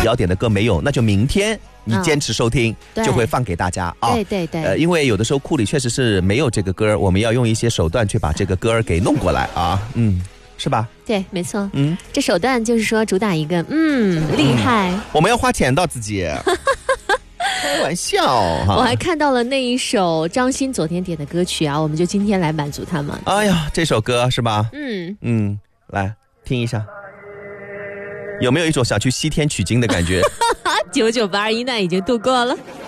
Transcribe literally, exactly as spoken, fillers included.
要点的歌没有，那就明天你坚持收听、 嗯、 就会放给大家啊。 对对对， 呃，因为有的时候库里确实是没有这个歌，我们要用一些手段去把这个歌给弄过来啊。嗯，是吧？ 对，没错。 嗯， 这手段就是说主打一个嗯厉害、嗯， 我们要花钱到自己。开玩笑哈！ 我还看到了那一首张欣昨天点的歌曲啊，我们就今天来满足他们。 哎呀，这首歌是吧？ 嗯嗯，来听一下，有没有一种想去西天取经的感觉？ 九九八二一难已经度过了。